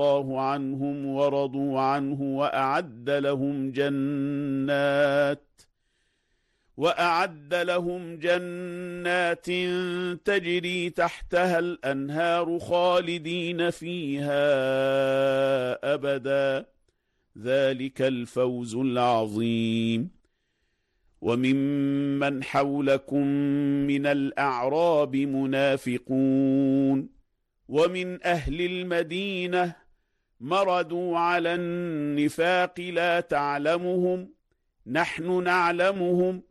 الله عنهم ورضوا عنه وأعد لهم جنات تجري تحتها الأنهار خالدين فيها أبدا، ذلك الفوز العظيم. وممن حولكم من الأعراب منافقون ومن أهل المدينة مردوا على النفاق لا تعلمهم نحن نعلمهم